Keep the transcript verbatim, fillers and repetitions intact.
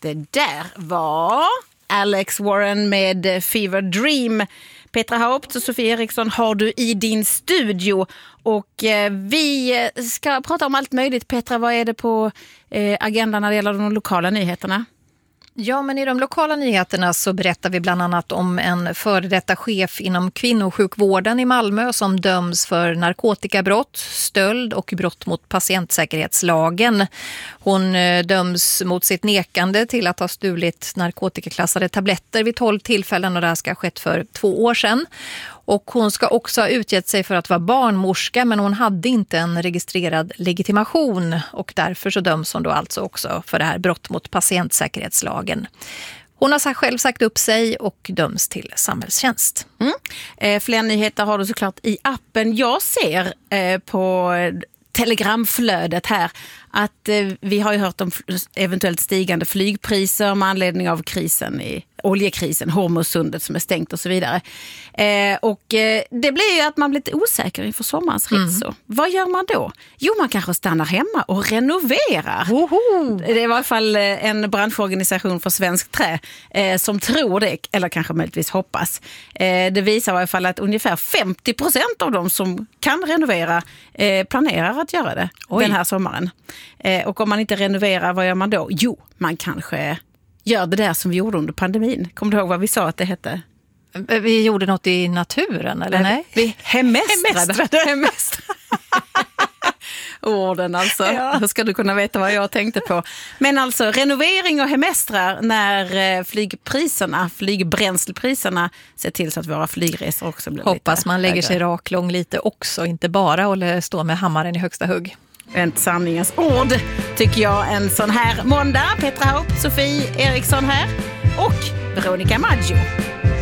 Det där var Alex Warren med Fever Dream. Petra Haupt och Sofie Eriksson har du i din studio. Och eh, vi ska prata om allt möjligt. Petra, vad är det på eh, agendan när det gäller de lokala nyheterna? Ja, men i de lokala nyheterna så berättar vi bland annat om en före detta chef inom kvinnosjukvården i Malmö som döms för narkotikabrott, stöld och brott mot patientsäkerhetslagen. Hon döms mot sitt nekande till att ha stulit narkotikaklassade tabletter vid tolv tillfällen och det här ska ha skett för två år sedan. Och hon ska också ha utgett sig för att vara barnmorska, men hon hade inte en registrerad legitimation och därför så döms hon då alltså också för det här brott mot patientsäkerhetslagen. Hon har själv sagt upp sig och döms till samhällstjänst. Mm. Eh, fler nyheter har du såklart i appen. Jag ser eh, på telegramflödet här att eh, vi har ju hört om eventuellt stigande flygpriser med anledning av krisen i oljekrisen, Hormuzsundet som är stängt och så vidare. Eh, och eh, det blir ju att man blir lite osäker inför sommarens resor. Mm. Vad gör man då? Jo, man kanske stannar hemma och renoverar. Woho! Det är i alla fall en branschorganisation för svensk trä eh, som tror det, eller kanske möjligtvis hoppas. Eh, det visar i alla fall att ungefär femtio procent av dem som kan renovera eh, planerar att göra det Oj. den här sommaren. Eh, och om man inte renoverar, vad gör man då? Jo, man kanske gör det där som vi gjorde under pandemin. Kommer du ihåg vad vi sa att det hette? Vi gjorde något i naturen, eller nej? Vi hemestrade. Hemestrade. Orden alltså. Ja. Då ska du kunna veta vad jag tänkte på. Men alltså renovering och hemestrar när flygpriserna, flygbränslepriserna ser till så att våra flygresor också blir Hoppas lite Hoppas man lägger högre. sig raklång lite också, inte bara och stå med hammaren i högsta hugg. En sanningens ord tycker jag en sån här måndag. Petra Haupt, Sofie Eriksson här och Veronica Maggio.